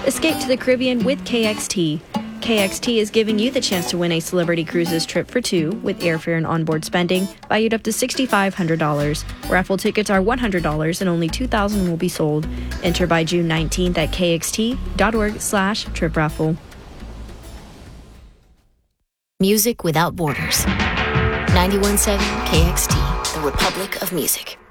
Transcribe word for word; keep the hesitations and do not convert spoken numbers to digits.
Escape to the Caribbean with K X T. K X T is giving you the chance to win a Celebrity Cruises trip for two with airfare and onboard spending valued up to six thousand five hundred dollars. Raffle tickets are one hundred dollars and only two thousand will be sold. Enter by June nineteenth at kxt.org slash trip raffle. Music without borders. ninety-one point seven K X T, the Republic of Music.